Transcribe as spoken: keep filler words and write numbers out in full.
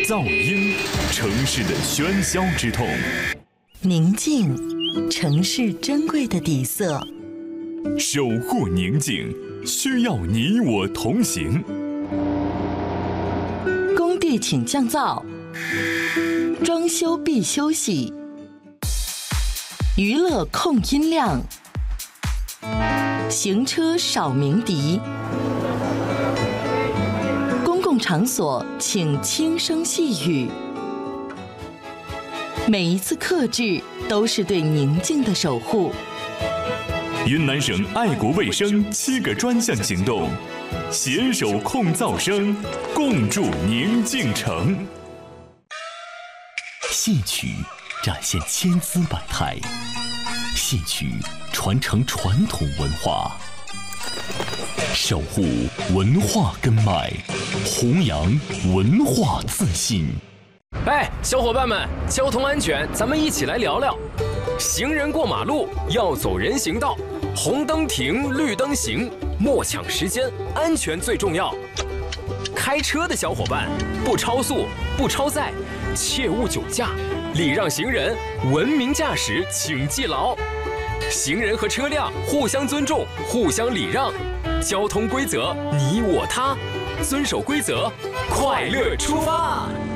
噪音，城市的喧嚣之痛； 宁静，城市珍贵的底色。 守护宁静，需要你我同行。 工地请降噪，装修必休息。娱乐控音量，行车少鸣笛。公共场所请轻声细语。每一次克制都是对宁静的守护。 云南省爱国卫生七个专项行动，携手控噪声，共筑宁静城。戏曲展现千姿百态，戏曲传承传统文化，守护文化根脉，弘扬文化自信。 哎，小伙伴们，交通安全，咱们一起来聊聊。行人过马路要走人行道，红灯停，绿灯行，莫抢时间，安全最重要。开车的小伙伴，不超速，不超载，切勿酒驾，礼让行人，文明驾驶，请记牢。行人和车辆互相尊重，互相礼让，交通规则你我他，遵守规则，快乐出发。